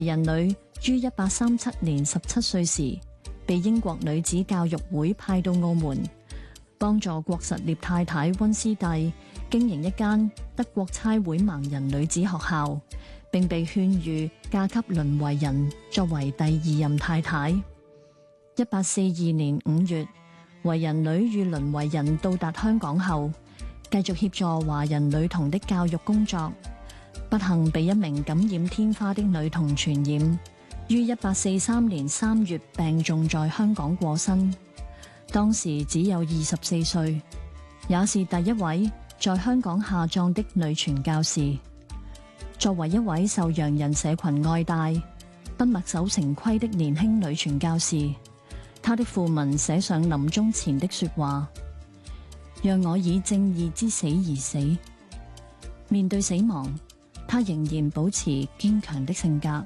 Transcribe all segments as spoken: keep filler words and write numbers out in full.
人女於一八三七年十七歲時，被英國女子教育會派到澳門，幫助國實聶太太溫斯蒂經營一間德國差會盲人女子學校，並被勸喻嫁給倫維仁作為第二任太太。一八四二年五月，維仁女與倫維仁到達香港後，繼續協助華人女童的教育工作，不幸被一名感染天花的女童傳染，於一八四三年三月病重在香港過身。當時只有二十四歲，也是第一位在香港下葬的女傳教士。作為一位受洋人社群愛戴、不墨守成規的年輕女傳教士，她的訃聞寫上臨終前的說話：讓我以正義之死而死。面對死亡，她仍然保持堅強的性格。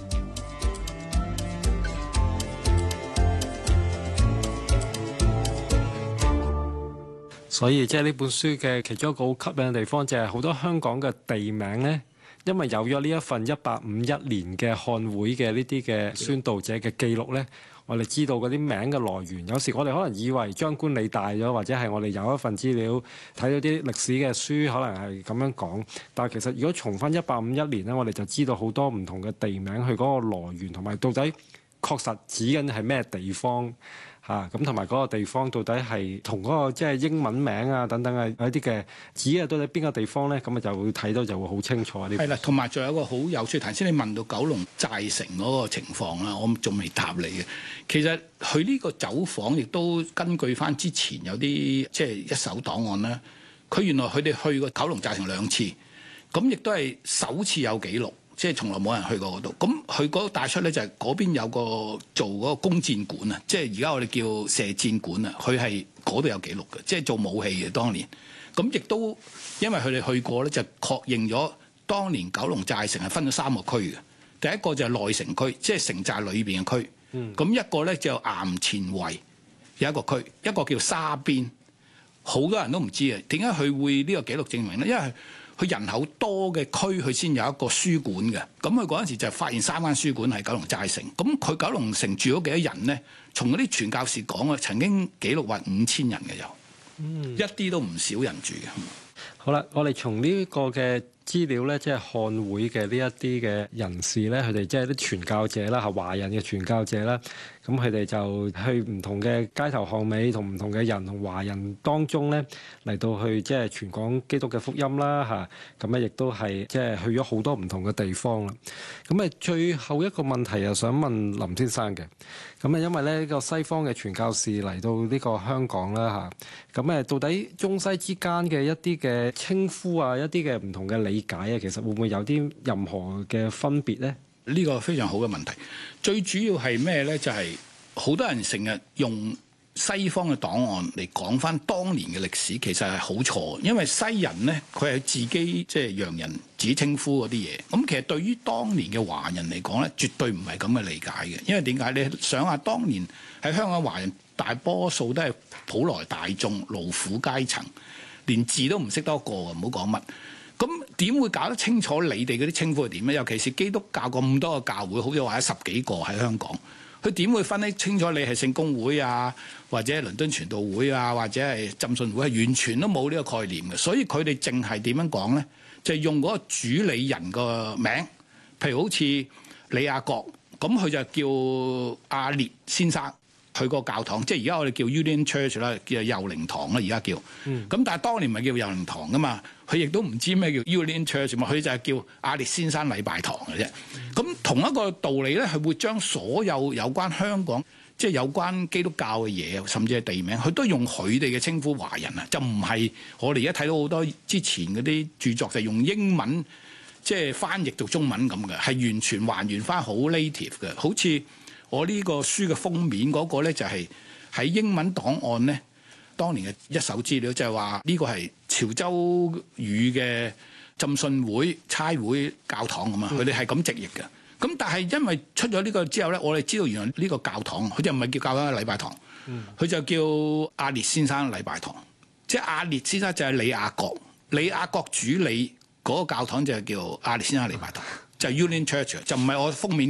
所以即係呢本書嘅其中一個好吸引嘅地方，就係好多香港嘅地名呢，因為有咗呢一份一八五一年嘅漢會嘅呢啲嘅宣道者嘅記錄呢，我哋知道嗰啲名嘅來源。有時我哋可能以為張冠李戴咗，或者係我哋有一份資料睇到啲歷史嘅書，可能係咁樣講。但係其實如果重翻一八五一年呢，我哋就知道好多唔同嘅地名，佢嗰個來源同埋到底確實指緊係咩地方。嚇咁同埋嗰個地方到底係同嗰個即係英文名啊等等嘅一啲嘅指啊，到底邊個地方咧？咁啊就會睇到就會好清楚啲。 係啦，同埋仲有一個好有趣，頭先你問到九龍寨城嗰個情況啦，我仲未答你嘅。其實佢呢個走訪亦都根據翻之前有啲即係一手檔案啦。佢原來佢哋去過九龍寨城兩次，咁亦都係首次有記錄。即係從來冇人去過嗰度，咁佢嗰個帶出咧就係嗰邊有個做嗰個弓箭館啊，即係而家我哋叫射箭館啊，佢係嗰度有記錄嘅，即係做武器嘅當年。咁亦都因為佢哋去過咧，就確認咗當年九龍寨城係分咗三個區嘅。第一個就係內城區，即係城寨裏邊嘅區。咁、嗯、一個咧就岩前圍有一個區，一個叫沙邊。好多人都唔知啊，點解佢會呢個記錄證明咧？因為佢人口多嘅區，佢先有一個書館嘅。咁佢嗰陣時就發現三間書館係九龍寨城。咁佢九龍城住咗幾多人呢？從嗰啲傳教士講啊，曾經記錄話五千人嘅有，嗯、一啲都唔少人住嘅。 好啦，我哋從呢個嘅資料咧，即係漢會嘅呢一啲嘅人士咧，佢哋即係啲傳教者啦，係華人嘅傳教者啦。咁佢哋就去唔同嘅街頭巷尾，同唔同嘅人同華人當中咧，嚟到去即係傳講基督嘅福音啦，嚇。咁咧亦都係即係去咗好多唔同嘅地方啦。咁啊，最後一個問題又想問林先生嘅。咁啊，因為咧呢個西方嘅傳教士嚟到呢個香港啦，嚇。咁誒，到底中西之間嘅一啲嘅稱呼啊，一啲嘅唔同嘅理解啊，其實會唔會有啲任何嘅分別咧？ 呢個非常好嘅問題，最主要係咩呢？就係、是、好多人成日用西方嘅檔案嚟講翻當年嘅歷史，其實係好錯。因為西人呢，佢係自己即係洋人自己稱呼嗰啲嘢。咁其實對於當年嘅華人嚟講呢，絕對唔係咁嘅理解嘅。因為點解？你想下，當年喺香港華人大多數都係普羅大眾、勞苦階層，連字都唔識得一個，唔好講乜。咁點會搞得清楚你哋嗰啲稱呼係點咧？尤其是基督教咁多個教會，好似或者十幾個喺香港，佢點會分得清楚你係聖公會啊，或者倫敦傳道會啊，或者係浸信會，係完全都冇呢個概念嘅。所以佢哋淨係點樣講咧？就係用嗰個主理人個名，譬如好似李亞國，咁佢就叫阿列先生。佢個教堂，即係而家我哋叫 Union Church 啦，叫幼靈堂啦，而家叫。咁、嗯、但係當年唔係叫幼靈堂噶嘛，佢亦都唔知咩叫 Union Church 嘛，佢就係叫阿列先生禮拜堂嘅啫。咁、嗯、同一個道理咧，係會將所有有關香港，即係有關基督教嘅嘢，甚至係地名，佢都用佢哋嘅稱呼華人啊，就唔係我哋而家睇到好多之前嗰啲著作就係用英文即係翻譯做中文咁嘅，係完全還原翻好 native 嘅，好似。我呢個書嘅封面嗰個咧，就係喺英文檔案咧，當年嘅一手資料就係話呢個係潮州語嘅浸信會差會教堂咁啊，佢哋係咁直譯嘅。咁但係因為出咗呢個之後咧，我哋知道原來呢個教堂佢就唔係叫教堂嘅禮拜堂，佢就叫阿列先生禮拜堂。即係阿列先生就係李亞國，李亞國主理嗰個教堂就係叫阿列先生禮拜堂。 就係 Union Church，就唔係我封面。